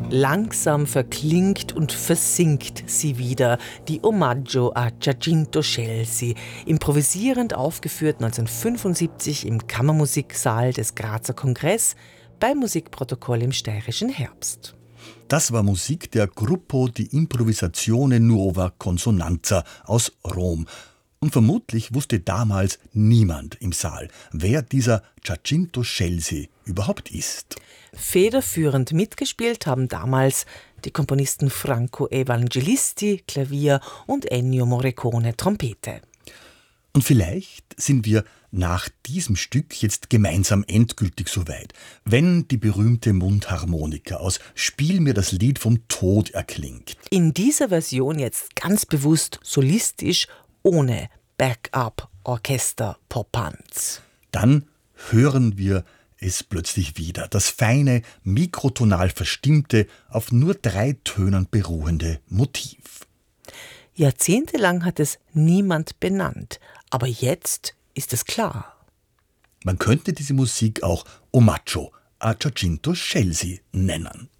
Langsam verklingt und versinkt sie wieder, die Omaggio a Giacinto Scelsi, improvisierend aufgeführt 1975 im Kammermusiksaal des Grazer Kongress beim Musikprotokoll im Steirischen Herbst. Das war Musik der Gruppo di Improvvisazione Nuova Consonanza aus Rom. Und vermutlich wusste damals niemand im Saal, wer dieser Giacinto Scelsi überhaupt ist. Federführend mitgespielt haben damals die Komponisten Franco Evangelisti, Klavier, und Ennio Morricone, Trompete. Und vielleicht sind wir nach diesem Stück jetzt gemeinsam endgültig soweit, wenn die berühmte Mundharmonika aus Spiel mir das Lied vom Tod erklingt. In dieser Version jetzt ganz bewusst solistisch, ohne Backup-Orchester-Popanz. Dann hören wir es plötzlich wieder, das feine, mikrotonal verstimmte, auf nur 3 Tönen beruhende Motiv. Jahrzehntelang hat es niemand benannt, aber jetzt ist es klar. Man könnte diese Musik auch Omaggio a Giacinto Scelsi nennen.